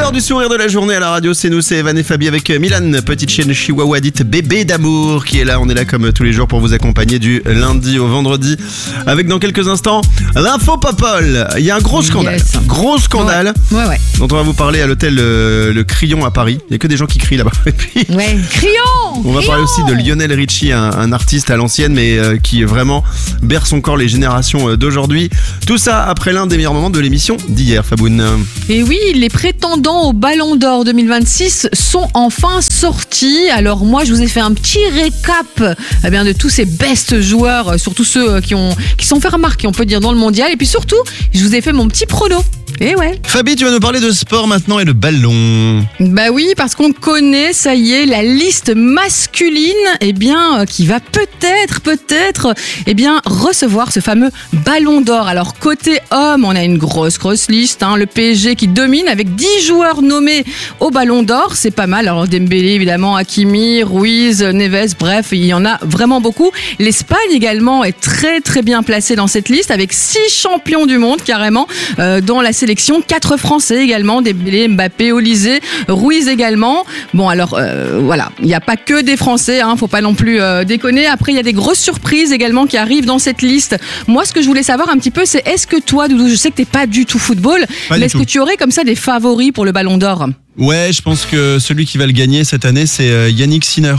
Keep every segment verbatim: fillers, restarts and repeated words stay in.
l'heure du sourire de la journée à la radio, c'est nous, c'est Evan et Fabi avec Milan, petite chienne chihuahua dite bébé d'amour qui est là. On est là comme tous les jours pour vous accompagner du lundi au vendredi. Avec dans quelques instants, l'info Popol. Il y a un gros scandale, Yes. gros scandale Ouais, ouais. ouais. dont on va vous parler à l'hôtel euh, Le Crillon à Paris. Il n'y a que des gens qui crient là-bas. Et puis, Ouais, crions on va parler aussi de Lionel Richie, un, un artiste à l'ancienne, mais euh, qui vraiment berce encore les générations euh, d'aujourd'hui. Tout ça après l'un des meilleurs moments de l'émission d'hier, Faboun. Et oui, les prétendants au Ballon d'Or deux mille vingt-six sont enfin sortis. Alors moi, je vous ai fait un petit récap eh bien, de tous ces best joueurs, surtout ceux qui ont qui sont fait remarquer, on peut dire, dans le mondial. Et puis surtout, je vous ai fait mon petit prono. Et ouais. Fabi, tu vas nous parler de sport maintenant et de ballon. Bah oui, parce qu'on connaît, ça y est, la liste masculine, eh bien, euh, qui va peut-être, peut-être, eh bien, recevoir ce fameux Ballon d'Or. Alors, côté homme, on a une grosse, grosse liste, hein, le P S G qui domine avec dix joueurs nommés au Ballon d'Or, c'est pas mal. Alors, Dembélé, évidemment, Hakimi, Ruiz, Neves, bref, il y en a vraiment beaucoup. L'Espagne également est très, très bien placée dans cette liste avec six champions du monde, carrément, euh, dans la sélection. Quatre Français également, Dembélé, Mbappé, Olysée, Ruiz également. Bon alors euh, voilà, il n'y a pas que des Français, hein, faut pas non plus euh, déconner. Après il y a des grosses surprises également qui arrivent dans cette liste. Moi ce que je voulais savoir un petit peu, c'est est-ce que toi Doudou, je sais que t'es pas du tout football, Pas mais du est-ce tout. que tu aurais comme ça des favoris pour le Ballon d'Or? Ouais, je pense que celui qui va le gagner cette année, c'est euh, Yannick Sinner.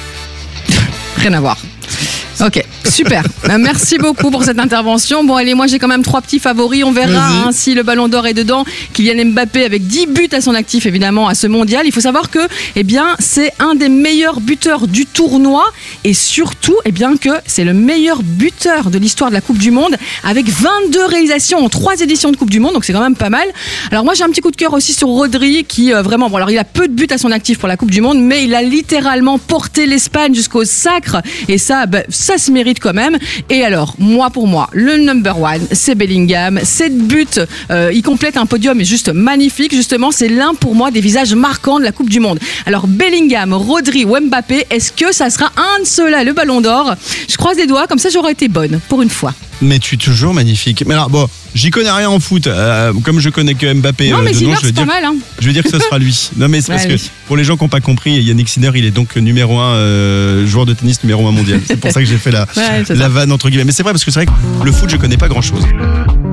Rien à voir. Ok, super. Euh, Merci beaucoup pour cette intervention. Bon, allez, moi j'ai quand même trois petits favoris. On verra Vas-y. hein, si le Ballon d'Or est dedans. Kylian Mbappé avec dix buts à son actif, évidemment, à ce mondial. Il faut savoir que, eh bien, c'est un des meilleurs buteurs du tournoi et surtout, eh bien, que c'est le meilleur buteur de l'histoire de la Coupe du Monde avec vingt-deux réalisations en trois éditions de Coupe du Monde. Donc c'est quand même pas mal. Alors moi j'ai un petit coup de cœur aussi sur Rodri qui euh, vraiment, bon alors il a peu de buts à son actif pour la Coupe du Monde, mais il a littéralement porté l'Espagne jusqu'au sacre et ça, bah, ça se mérite quand même. Et alors, moi pour moi, le number one, c'est Bellingham. Sept buts, euh, il complète un podium juste magnifique. Justement, c'est l'un pour moi des visages marquants de la Coupe du Monde. Alors, Bellingham, Rodri ou Mbappé, est-ce que ça sera un de ceux-là, le Ballon d'Or? Je croise les doigts, comme ça j'aurais été bonne pour une fois. Mais tu es toujours magnifique. Mais alors bon, j'y connais rien en foot. Euh, comme je connais que Mbappé Non, euh, mais de Ziller, nom, je vais c'est pas dire, mal. Hein. je vais dire que ça sera lui. Non mais c'est parce Ouais, que oui. pour les gens qui n'ont pas compris, Yannick Sinner, il est donc numéro un euh, joueur de tennis numéro un mondial. C'est pour ça que j'ai fait la, Ouais, c'est la ça. vanne entre guillemets. Mais c'est vrai parce que c'est vrai que le foot, je connais pas grand chose.